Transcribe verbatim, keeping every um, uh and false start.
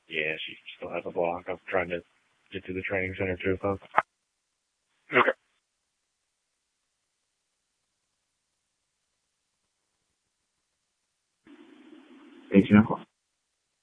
Yeah, she still has a block. I'm trying to get to the training center too, folks. Okay. Agent.